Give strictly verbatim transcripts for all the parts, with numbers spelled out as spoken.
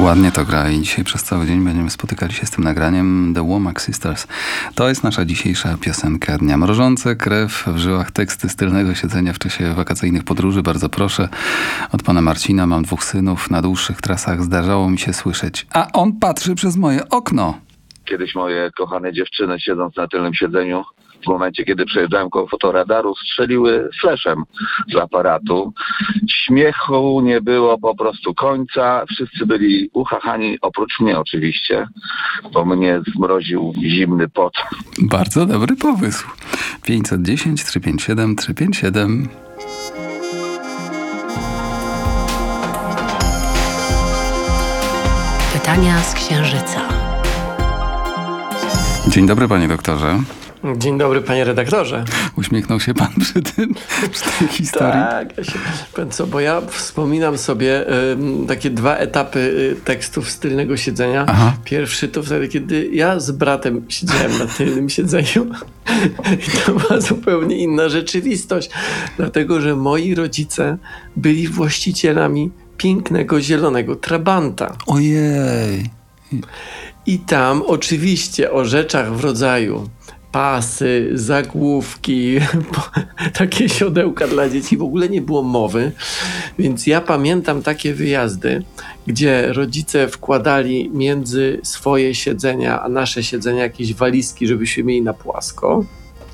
Ładnie to gra i dzisiaj przez cały dzień będziemy spotykali się z tym nagraniem The Womack Sisters. To jest nasza dzisiejsza piosenka dnia. Mrożące krew w żyłach, teksty z tylnego siedzenia w czasie wakacyjnych podróży. Bardzo proszę. Od pana Marcina. Mam dwóch synów. Na dłuższych trasach zdarzało mi się słyszeć. A on patrzy przez moje okno. Kiedyś moje kochane dziewczyny, siedząc na tylnym siedzeniu, w momencie, kiedy przejeżdżałem koło fotoradaru, strzeliły fleszem z aparatu. Śmiechu nie było po prostu końca. Wszyscy byli uchachani, oprócz mnie oczywiście, bo mnie zmroził zimny pot. Bardzo dobry pomysł. pięćset dziesięć, trzysta pięćdziesiąt siedem, trzysta pięćdziesiąt siedem. Pytania z Księżyca. Dzień dobry, panie doktorze. Dzień dobry, panie redaktorze. Uśmiechnął się pan przy tym, przy tej historii? Tak, ja się, co, bo ja wspominam sobie y, takie dwa etapy y, tekstów z tylnego siedzenia. Aha. Pierwszy to wtedy, kiedy ja z bratem siedziałem na tylnym siedzeniu i to była zupełnie inna rzeczywistość, dlatego, że moi rodzice byli właścicielami pięknego, zielonego Trabanta. Ojej! I tam oczywiście o rzeczach w rodzaju pasy, zagłówki, takie siodełka dla dzieci w ogóle nie było mowy, więc ja pamiętam takie wyjazdy, gdzie rodzice wkładali między swoje siedzenia a nasze siedzenia jakieś walizki, żebyśmy mieli na płasko,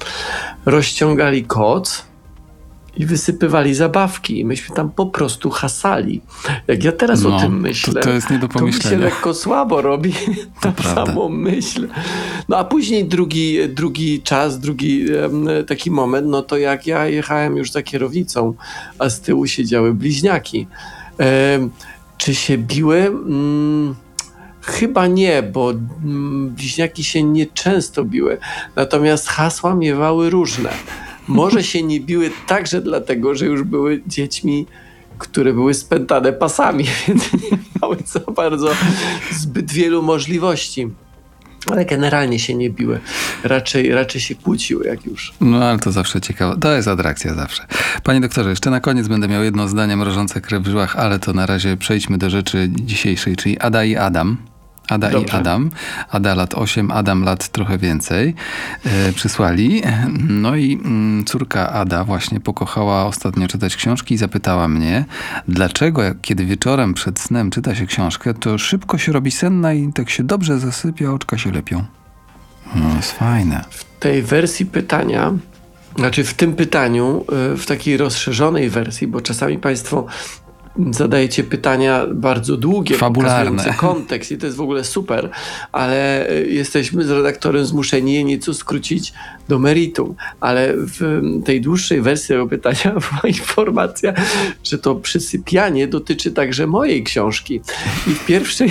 rozciągali koc i wysypywali zabawki. I myśmy tam po prostu hasali. Jak ja teraz no, o tym myślę, to, to, jest nie do pomyślenia. To mi się lekko słabo robi na prawda. samą myśl. No a później drugi, drugi czas, drugi um, taki moment, no to jak ja jechałem już za kierownicą, a z tyłu siedziały bliźniaki. Um, czy się biły? Mm, Chyba nie, bo mm, bliźniaki się nieczęsto biły. Natomiast hasła miewały różne. Może się nie biły także dlatego, że już były dziećmi, które były spętane pasami, więc nie miały za bardzo zbyt wielu możliwości. Ale generalnie się nie biły. Raczej, raczej się kłóciły, jak już. No ale to zawsze ciekawe. To jest atrakcja zawsze. Panie doktorze, jeszcze na koniec będę miał jedno zdanie mrożące krew w żyłach, ale to na razie przejdźmy do rzeczy dzisiejszej, czyli Ada i Adam. Ada Dobrze. i Adam. Ada lat osiem, Adam lat trochę więcej e, przysłali. No i mm, córka Ada właśnie pokochała ostatnio czytać książki i zapytała mnie, dlaczego kiedy wieczorem przed snem czyta się książkę, to szybko się robi senna i tak się dobrze zasypia, oczka się lepią. No jest fajne. W tej wersji pytania, znaczy w tym pytaniu, w takiej rozszerzonej wersji, bo czasami państwo zadajecie pytania bardzo długie, fabularne, pokazujące kontekst i to jest w ogóle super, ale jesteśmy z redaktorem zmuszeni je nieco skrócić do meritum. Ale w tej dłuższej wersji tego pytania była informacja, że to przysypianie dotyczy także mojej książki. I w pierwszej...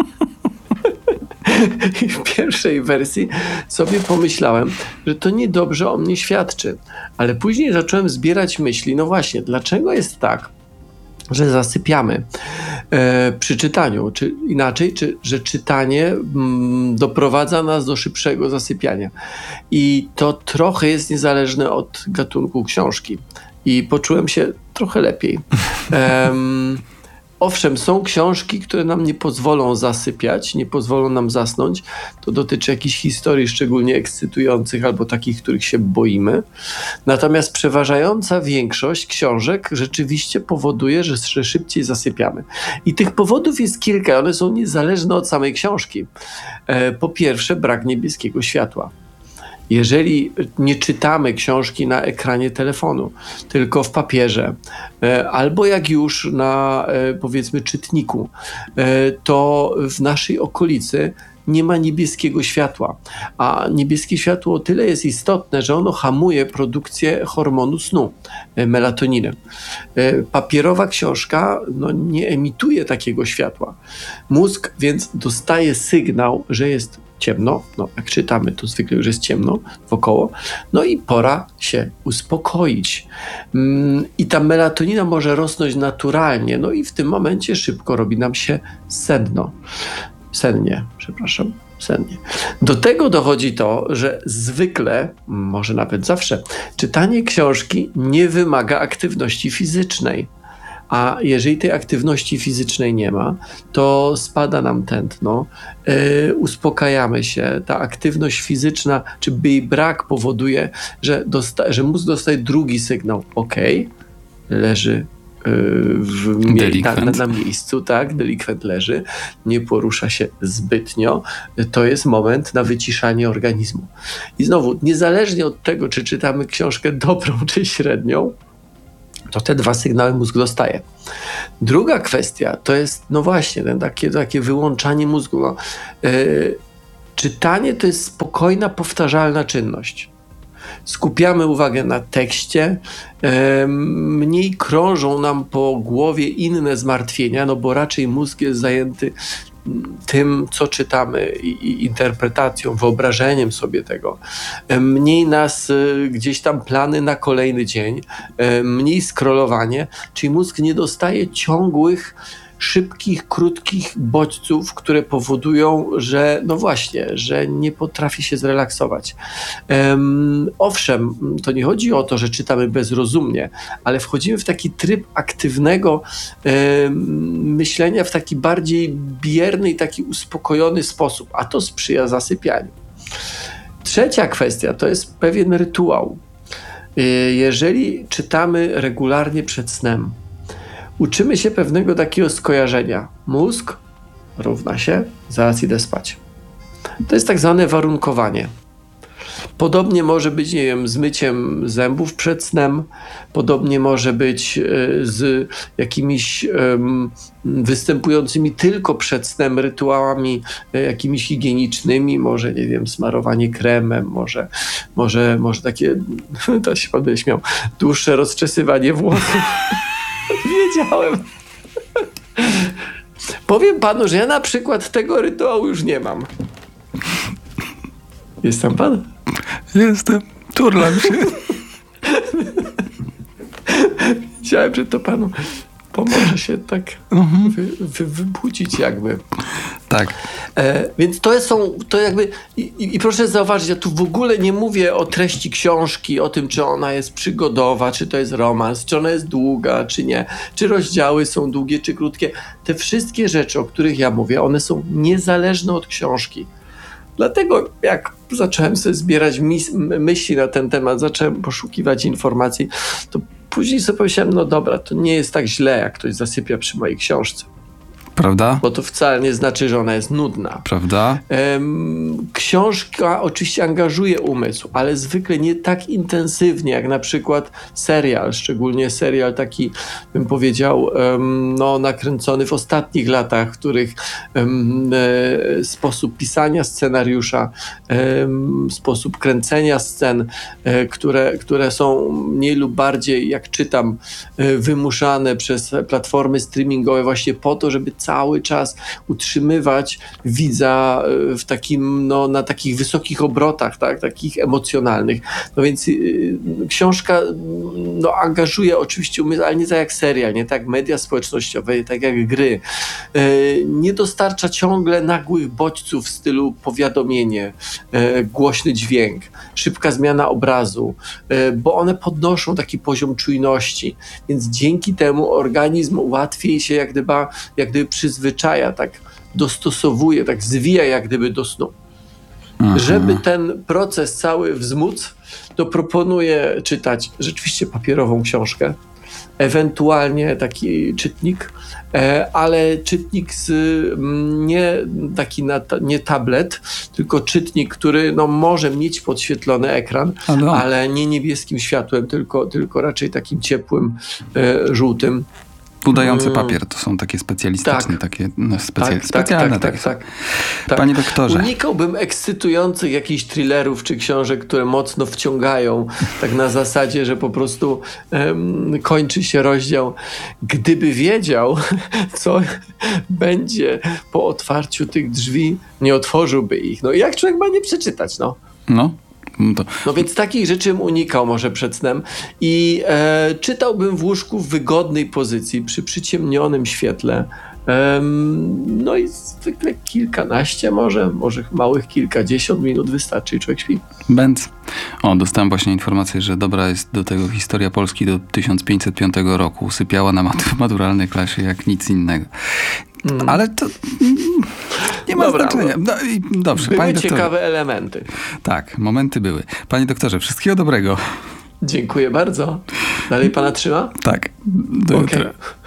I w pierwszej wersji sobie pomyślałem, że to niedobrze o mnie świadczy. Ale później zacząłem zbierać myśli, no właśnie, dlaczego jest tak, że zasypiamy e, przy czytaniu, czy inaczej, czy, że czytanie mm, doprowadza nas do szybszego zasypiania. I to trochę jest niezależne od gatunku książki. I poczułem się trochę lepiej. Um, Owszem, są książki, które nam nie pozwolą zasypiać, nie pozwolą nam zasnąć. To dotyczy jakichś historii szczególnie ekscytujących albo takich, których się boimy. Natomiast przeważająca większość książek rzeczywiście powoduje, że, że szybciej zasypiamy. I tych powodów jest kilka, one są niezależne od samej książki. E, po pierwsze, brak niebieskiego światła. Jeżeli nie czytamy książki na ekranie telefonu, tylko w papierze, albo jak już na, powiedzmy, czytniku, to w naszej okolicy nie ma niebieskiego światła. A niebieskie światło o tyle jest istotne, że ono hamuje produkcję hormonu snu, melatoniny. Papierowa książka no, nie emituje takiego światła. Mózg więc dostaje sygnał, że jest ciemno, no jak czytamy, to zwykle już jest ciemno wokoło, no i pora się uspokoić. I ta melatonina może rosnąć naturalnie, no i w tym momencie szybko robi nam się senno. Sennie, przepraszam, sennie. Do tego dochodzi to, że zwykle, może nawet zawsze, czytanie książki nie wymaga aktywności fizycznej. A jeżeli tej aktywności fizycznej nie ma, to spada nam tętno, yy, uspokajamy się. Ta aktywność fizyczna, czy jej brak powoduje, że, dosta- że mózg dostaje drugi sygnał. Ok, leży w mie- na, na, na miejscu, tak, delikwent leży, nie porusza się zbytnio, to jest moment na wyciszanie organizmu. I znowu, niezależnie od tego, czy czytamy książkę dobrą, czy średnią, to te dwa sygnały mózg dostaje. Druga kwestia to jest, no właśnie, ten takie, takie wyłączanie mózgu. No, yy, czytanie to jest spokojna, powtarzalna czynność. Skupiamy uwagę na tekście, e, mniej krążą nam po głowie inne zmartwienia, no bo raczej mózg jest zajęty tym, co czytamy i, i interpretacją, wyobrażeniem sobie tego. E, mniej nas e, gdzieś tam plany na kolejny dzień, e, mniej scrollowanie, czyli mózg nie dostaje ciągłych, szybkich, krótkich bodźców, które powodują, że no właśnie, że nie potrafi się zrelaksować. Um, owszem, to nie chodzi o to, że czytamy bezrozumnie, ale wchodzimy w taki tryb aktywnego um, myślenia w taki bardziej bierny i taki uspokojony sposób, a to sprzyja zasypianiu. Trzecia kwestia to jest pewien rytuał. Jeżeli czytamy regularnie przed snem, uczymy się pewnego takiego skojarzenia. Mózg równa się, zaraz idę spać. To jest tak zwane warunkowanie. Podobnie może być, nie wiem, z myciem zębów przed snem, podobnie może być z jakimiś um, występującymi tylko przed snem rytuałami jakimiś higienicznymi, może, nie wiem, smarowanie kremem, może, może, może takie, to się pan będzie śmiał, dłuższe rozczesywanie włosów. Wiedziałem. Powiem panu, że ja na przykład tego rytuału już nie mam. Jest tam pan? Jestem. Turlam się. Wiedziałem, że to panu pomoże się tak Mhm. wy, wy, wybudzić jakby. Tak. E, więc to są, to jakby, i, i, i proszę zauważyć, ja tu w ogóle nie mówię o treści książki, o tym, czy ona jest przygodowa, czy to jest romans, czy ona jest długa, czy nie, czy rozdziały są długie, czy krótkie. Te wszystkie rzeczy, o których ja mówię, one są niezależne od książki. Dlatego jak zacząłem sobie zbierać mis- myśli na ten temat, zacząłem poszukiwać informacji, to później sobie pomyślałem, no dobra, to nie jest tak źle, jak ktoś zasypia przy mojej książce. Prawda? Bo to wcale nie znaczy, że ona jest nudna. Prawda? Ym, książka oczywiście angażuje umysł, ale zwykle nie tak intensywnie, jak na przykład serial, szczególnie serial taki, bym powiedział, ym, no, nakręcony w ostatnich latach, w których ym, y, sposób pisania scenariusza, ym, sposób kręcenia scen, y, które, które są mniej lub bardziej, jak czytam, y, wymuszane przez platformy streamingowe właśnie po to, żeby cały czas utrzymywać widza w takim, no, na takich wysokich obrotach, tak, takich emocjonalnych. No więc yy, książka no, angażuje oczywiście umysł, ale nie tak jak serial, nie tak jak media społecznościowe, nie tak jak gry. Yy, nie dostarcza ciągle nagłych bodźców w stylu powiadomienie, yy, głośny dźwięk, szybka zmiana obrazu, yy, bo one podnoszą taki poziom czujności, więc dzięki temu organizm łatwiej się jak gdyby, jak gdyby przyzwyczaja, tak dostosowuje, tak zwija jak gdyby do snu. Mhm. Żeby ten proces cały wzmóc, to proponuję czytać rzeczywiście papierową książkę, ewentualnie taki czytnik, ale czytnik z, nie taki na, nie tablet, tylko czytnik, który no, może mieć podświetlony ekran, no. ale nie niebieskim światłem, tylko, tylko raczej takim ciepłym, e, żółtym. Udający papier, to są takie specjalistyczne, tak. takie no, specja- tak, specjalne. Tak, tak, tak, tak. Panie doktorze. Unikałbym ekscytujących jakichś thrillerów czy książek, które mocno wciągają, tak na zasadzie, że po prostu um, kończy się rozdział. Gdyby wiedział, co będzie po otwarciu tych drzwi, nie otworzyłby ich. No i jak człowiek ma nie przeczytać, no? No. To... No więc takich rzeczy bym unikał może przed snem i e, czytałbym w łóżku w wygodnej pozycji, przy przyciemnionym świetle, Em, no i zwykle kilkanaście może, może małych kilkadziesiąt minut wystarczy i człowiek śpi. Bęc. O, dostałem właśnie informację, że dobra jest do tego historia Polski do tysiąc pięćset piątego roku. Usypiała na mat- maturalnej klasie jak nic innego. Mm. Ale to mm, nie ma Dobra, znaczenia. No, i dobrze, Były panie doktorze. ciekawe elementy. Tak, momenty były. Panie doktorze, wszystkiego dobrego. Dziękuję bardzo. Dalej pana trzyma? Tak, do Okej. jutra.